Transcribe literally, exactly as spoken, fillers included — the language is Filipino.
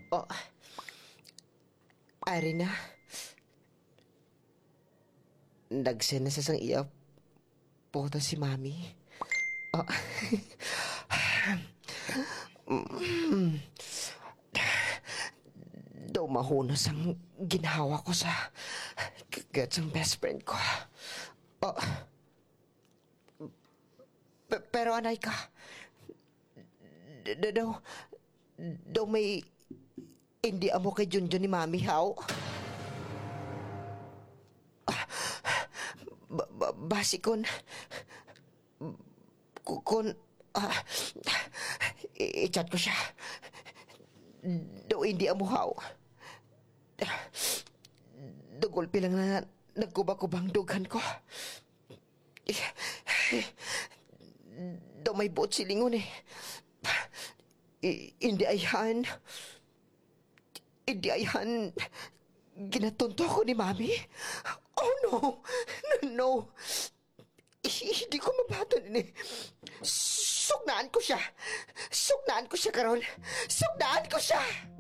Oh, ari na. Nagsen na sa sang iya. Puto si Mami. Oh. Daw mahunos ang ginawa ko sa kagatsang best friend ko. Oh. P- pero anay ka. D- d- Daw, daw may hindi amo kay Junjun ni Mami, how? Ba- ba- basi kon ku- kon ah, i- i-chat ko siya. Daw hindi amo, how? Dugulpi lang na nagkubakubang dughan ko. Daw may buot silingon eh. I- hindi ayhan. Hindi ayhan. Ginatunto ko ni Mami. Oh no! No, no. I- Hindi ko mabaton ini. Sugnaan ko siya. Sugnaan ko siya karon. Sugnaan ko siya.